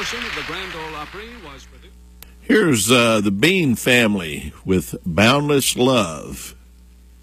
portion of the Grand Ole Opry was produced. Here's the Bean Family with Boundless Love.